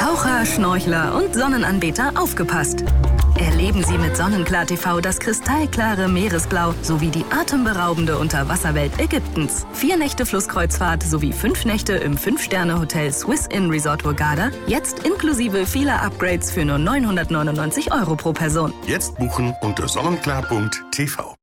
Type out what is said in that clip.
Taucher, Schnorchler und Sonnenanbeter aufgepasst! Erleben Sie mit Sonnenklar TV das kristallklare Meeresblau sowie die atemberaubende Unterwasserwelt Ägyptens. 4 Nächte Flusskreuzfahrt sowie 5 Nächte im 5-Sterne-Hotel Swiss Inn Resort Hurghada. Jetzt inklusive vieler Upgrades für nur 999 € pro Person. Jetzt buchen unter sonnenklar.tv.